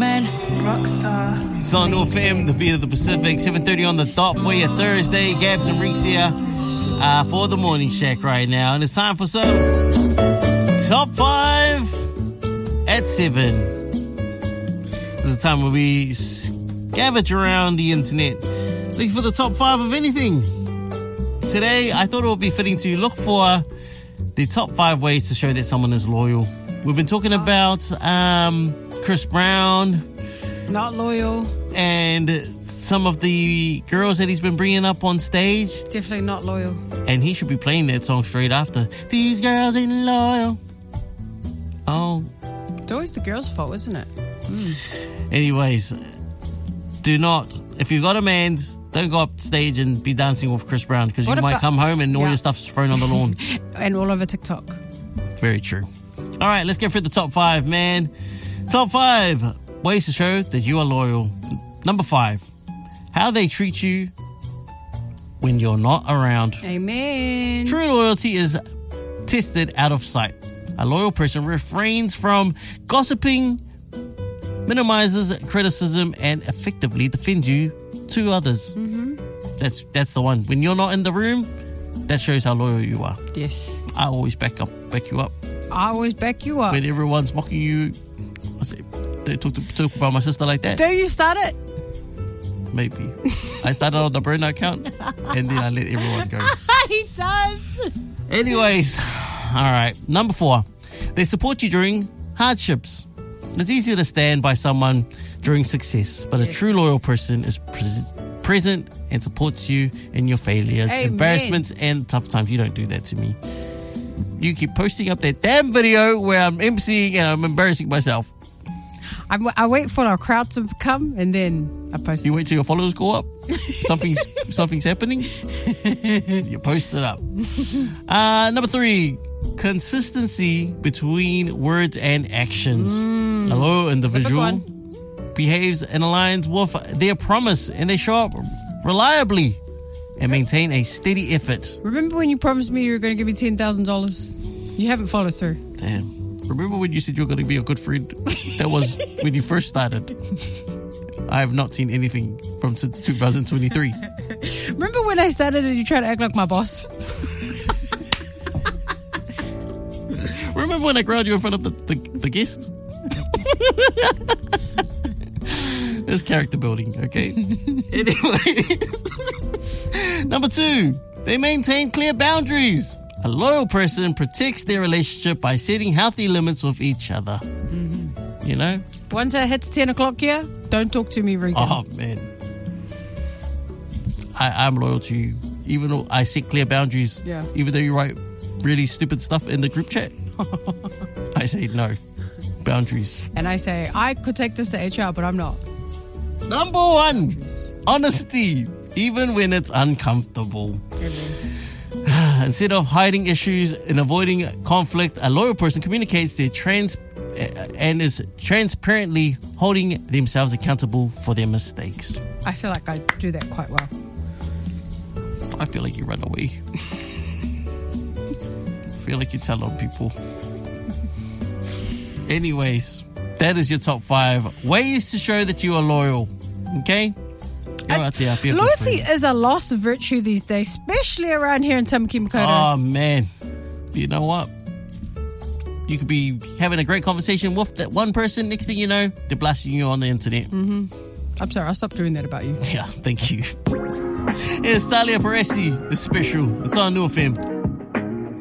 man. Rockstar. It's on New FM, the beat of the Pacific, 7:30 on the dot for your Thursday. Gabs and Reeks here for the Morning Shack right now. And it's time for some Top 5 at 7. This is a time where we scavenge around the internet looking for the top 5 of anything. Today, I thought it would be fitting to look for the top 5 ways to show that someone is loyal. We've been talking about Chris Brown. Not loyal. And some of the girls that he's been bringing up on stage. Definitely not loyal. And he should be playing that song straight after. These girls ain't loyal. Oh. It's always the girl's fault, isn't it? Anyways, do not, if you've got a man, don't go up stage and be dancing with Chris Brown, because you might come home and all your stuff's thrown on the lawn. And all over TikTok. Very true. All right, let's get through the top 5, man. Top 5 ways to show that you are loyal. Number 5, how they treat you when you're not around. Amen. True loyalty is tested out of sight. A loyal person refrains from gossiping, minimizes criticism, and effectively defends you to others. Mm-hmm. That's the one. When you're not in the room, that shows how loyal you are. Yes. I always back you up. I always back you up. When everyone's mocking you, I say, don't talk about my sister like that. Do you start it? Maybe. I started on the burner account, and then I let everyone go. He does. Anyways, all right. Number 4, they support you during hardships. It's easier to stand by someone during success, but a true loyal person is present and supports you in your failures, embarrassments, and tough times. You don't do that to me. You keep posting up that damn video where I'm emceeing and I'm embarrassing myself. I wait for our crowd to come and then I post it. You wait till your followers go up? Something's happening? You post it up. Number 3, consistency between words and actions. A loyal individual behaves and aligns with their promise, and they show up reliably and maintain a steady effort. Remember when you promised me you were going to give me $10,000? You haven't followed through. Damn. Remember when you said you were going to be a good friend? That was when you first started. I have not seen anything from since 2023. Remember when I started and you tried to act like my boss? Remember when I growled you in front of the guests? There's character building, okay? Anyway. Number 2, they maintain clear boundaries. A loyal person protects their relationship by setting healthy limits with each other. Mm-hmm. You know? Once it hits 10 o'clock here, don't talk to me, Regan. Oh, man. I'm loyal to you. Even though I set clear boundaries. Yeah. Even though you write really stupid stuff in the group chat. I say no. Boundaries. And I say, I could take this to HR, but I'm not. Number 1, honesty. Even when it's uncomfortable. Instead of hiding issues and avoiding conflict, a loyal person communicates their and is transparently holding themselves accountable for their mistakes. I feel like I do that quite well. I feel like you run away. I feel like you tell on people. Anyways, that is your top 5 ways to show that you are loyal. Okay? Go out there, be a loyalty is a lost virtue these days, especially around here in Tamaki Makaurau. Oh, man. You know what? You could be having a great conversation with that one person. Next thing you know, they're blasting you on the internet. Mm-hmm. I'm sorry, I'll stop doing that about you. Yeah, thank you. It's Talia Paresi. It's special. It's on New FM.